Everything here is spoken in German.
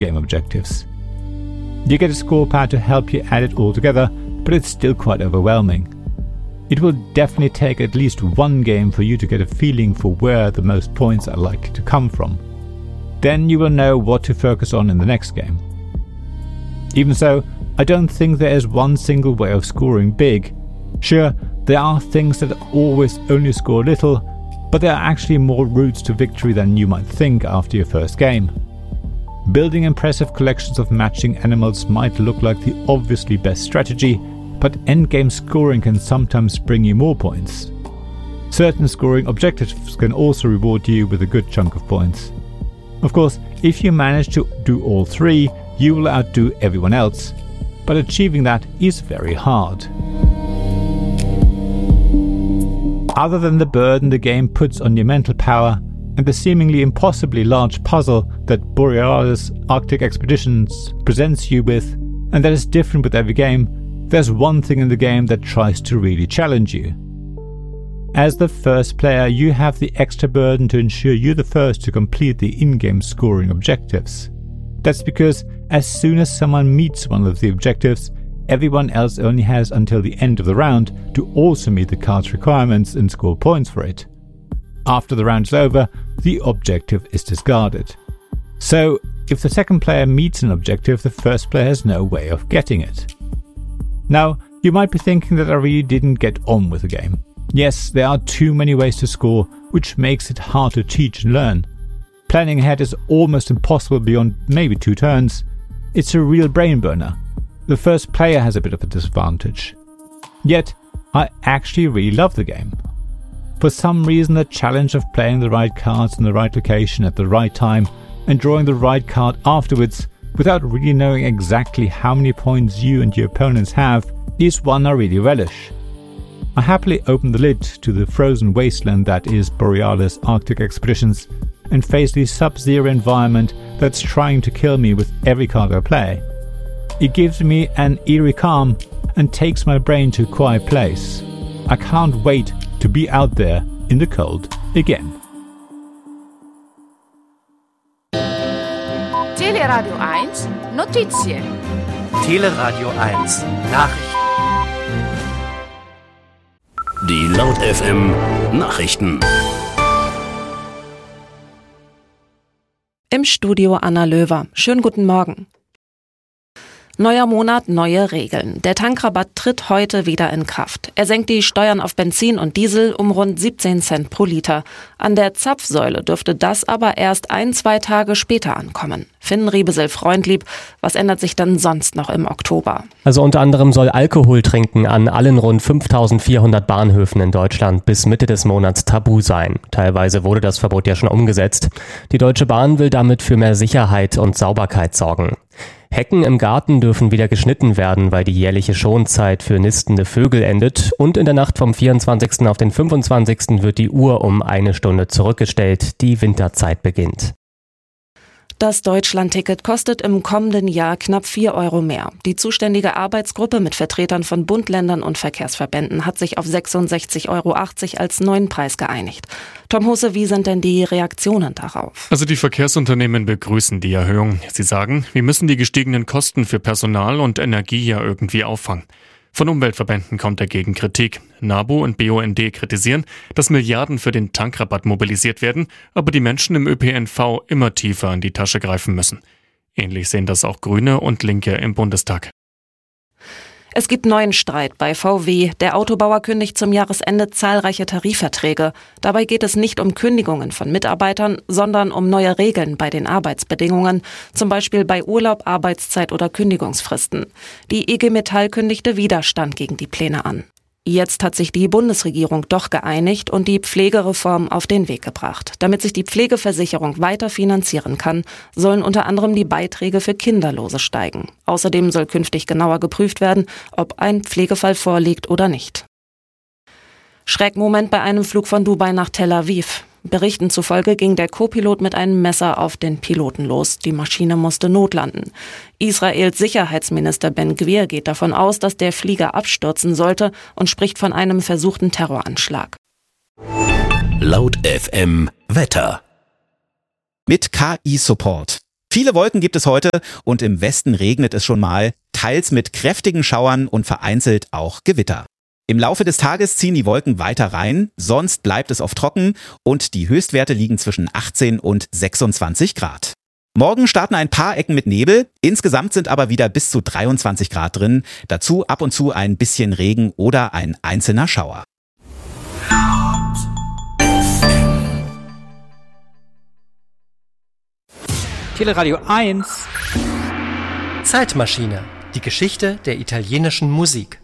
game objectives. You get a score pad to help you add it all together, but it's still quite overwhelming. It will definitely take at least one game for you to get a feeling for where the most points are likely to come from. Then you will know what to focus on in the next game. Even so, I don't think there is one single way of scoring big. Sure, there are things that always only score little, but there are actually more routes to victory than you might think after your first game. Building impressive collections of matching animals might look like the obviously best strategy, but endgame scoring can sometimes bring you more points. Certain scoring objectives can also reward you with a good chunk of points. Of course, if you manage to do all three, you will outdo everyone else, but achieving that is very hard. Other than the burden the game puts on your mental power and the seemingly impossibly large puzzle that Borealis Arctic Expeditions presents you with, and that is different with every game, there's one thing in the game that tries to really challenge you. As the first player, you have the extra burden to ensure you're the first to complete the in-game scoring objectives. That's because as soon as someone meets one of the objectives, everyone else only has until the end of the round to also meet the card's requirements and score points for it. After the round is over, the objective is discarded. So, if the second player meets an objective, the first player has no way of getting it. Now, you might be thinking that I really didn't get on with the game. Yes, there are too many ways to score, which makes it hard to teach and learn. Planning ahead is almost impossible beyond maybe 2 turns. It's a real brain burner. The first player has a bit of a disadvantage. Yet, I actually really love the game. For some reason, the challenge of playing the right cards in the right location at the right time and drawing the right card afterwards without really knowing exactly how many points you and your opponents have is one I really relish. I happily open the lid to the frozen wasteland that is Borealis Arctic Expeditions and face the sub-zero environment that's trying to kill me with every card I play. It gives me an eerie calm and takes my brain to a quiet place. I can't wait to be out there in the cold again. Teleradio 1 Notizie. Teleradio 1 Nachrichten. Die Laut FM Nachrichten. Im Studio Anna Löwer. Schönen guten Morgen. Neuer Monat, neue Regeln. Der Tankrabatt tritt heute wieder in Kraft. Er senkt die Steuern auf Benzin und Diesel um rund 17 Cent pro Liter. An der Zapfsäule dürfte das aber erst 1-2 Tage später ankommen. Finn Riebesel-Freundlieb, was ändert sich dann sonst noch im Oktober? Also unter anderem soll Alkoholtrinken an allen rund 5400 Bahnhöfen in Deutschland bis Mitte des Monats tabu sein. Teilweise wurde das Verbot ja schon umgesetzt. Die Deutsche Bahn will damit für mehr Sicherheit und Sauberkeit sorgen. Hecken im Garten dürfen wieder geschnitten werden, weil die jährliche Schonzeit für nistende Vögel endet. Und in der Nacht vom 24. auf den 25. wird die Uhr um 1 Stunde zurückgestellt. Die Winterzeit beginnt. Das Deutschlandticket kostet im kommenden Jahr knapp 4 Euro mehr. Die zuständige Arbeitsgruppe mit Vertretern von Bund, Ländern und Verkehrsverbänden hat sich auf 66,80 Euro als neuen Preis geeinigt. Tom Husse, wie sind denn die Reaktionen darauf? Also die Verkehrsunternehmen begrüßen die Erhöhung. Sie sagen, wir müssen die gestiegenen Kosten für Personal und Energie ja irgendwie auffangen. Von Umweltverbänden kommt dagegen Kritik. NABU und BUND kritisieren, dass Milliarden für den Tankrabatt mobilisiert werden, aber die Menschen im ÖPNV immer tiefer in die Tasche greifen müssen. Ähnlich sehen das auch Grüne und Linke im Bundestag. Es gibt neuen Streit bei VW. Der Autobauer kündigt zum Jahresende zahlreiche Tarifverträge. Dabei geht es nicht um Kündigungen von Mitarbeitern, sondern um neue Regeln bei den Arbeitsbedingungen, zum Beispiel bei Urlaub, Arbeitszeit oder Kündigungsfristen. Die IG Metall kündigte Widerstand gegen die Pläne an. Jetzt hat sich die Bundesregierung doch geeinigt und die Pflegereform auf den Weg gebracht. Damit sich die Pflegeversicherung weiter finanzieren kann, sollen unter anderem die Beiträge für Kinderlose steigen. Außerdem soll künftig genauer geprüft werden, ob ein Pflegefall vorliegt oder nicht. Schreckmoment bei einem Flug von Dubai nach Tel Aviv. Berichten zufolge ging der Co-Pilot mit einem Messer auf den Piloten los. Die Maschine musste notlanden. Israels Sicherheitsminister Ben Gvir geht davon aus, dass der Flieger abstürzen sollte und spricht von einem versuchten Terroranschlag. Laut FM Wetter. Mit KI-Support. Viele Wolken gibt es heute und im Westen regnet es schon mal, teils mit kräftigen Schauern und vereinzelt auch Gewitter. Im Laufe des Tages ziehen die Wolken weiter rein, sonst bleibt es oft trocken und die Höchstwerte liegen zwischen 18 und 26 Grad. Morgen starten ein paar Ecken mit Nebel, insgesamt sind aber wieder bis zu 23 Grad drin, dazu ab und zu ein bisschen Regen oder ein einzelner Schauer. Teleradio 1 Zeitmaschine. Die Geschichte der italienischen Musik.